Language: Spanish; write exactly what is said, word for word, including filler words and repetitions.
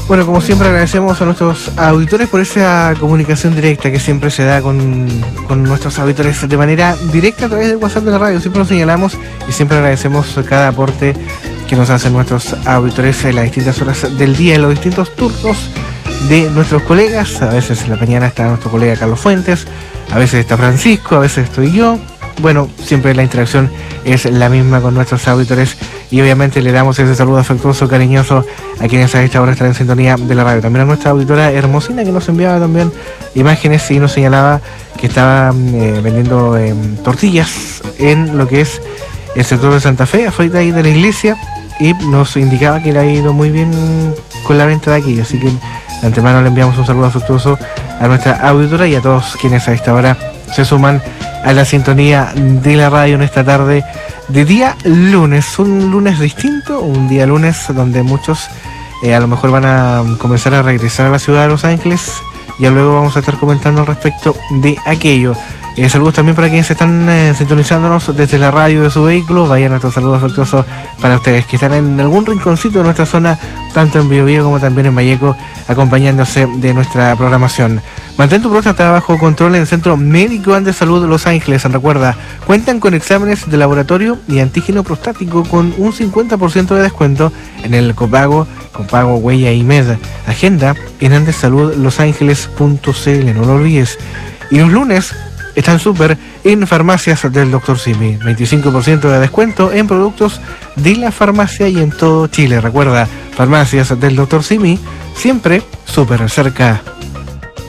Bueno, como siempre agradecemos a nuestros auditores por esa comunicación directa que siempre se da con, con nuestros auditores de manera directa a través del WhatsApp de la radio. Siempre nos señalamos y siempre agradecemos cada aporte que nos hacen nuestros auditores en las distintas horas del día, en los distintos turnos de nuestros colegas. A veces en la mañana está nuestro colega Carlos Fuentes, a veces está Francisco, a veces estoy yo. Bueno, siempre la interacción es la misma con nuestros auditores y obviamente le damos ese saludo afectuoso, cariñoso a quienes a esta hora están en sintonía de la radio. También a nuestra auditora Hermosina, que nos enviaba también imágenes y nos señalaba que estaba eh, vendiendo eh, tortillas en lo que es el sector de Santa Fe, afuera ahí de la iglesia, y nos indicaba que le ha ido muy bien con la venta de aquí. Así que de antemano le enviamos un saludo afectuoso a nuestra auditora y a todos quienes a esta hora se suman a la sintonía de la radio en esta tarde de día lunes, un lunes distinto, un día lunes donde muchos eh, a lo mejor van a comenzar a regresar a la ciudad de Los Ángeles. Ya luego vamos a estar comentando al respecto de aquello. Eh, saludos también para quienes están eh, sintonizándonos desde la radio de su vehículo. Vayan nuestros saludos afectuosos para ustedes que están en algún rinconcito de nuestra zona, tanto en Biobío como también en Valleco, acompañándose de nuestra programación. Mantén tu próstata bajo control en el Centro Médico Andes Salud Los Ángeles. Recuerda, cuentan con exámenes de laboratorio y antígeno prostático con un cincuenta por ciento de descuento en el copago, copago Huella y Med. Agenda en andes salud los ángeles punto c l, no lo olvides. Y los lunes están súper en farmacias del doctor Simi. veinticinco por ciento de descuento en productos de la farmacia y en todo Chile. Recuerda, farmacias del doctor Simi, siempre súper cerca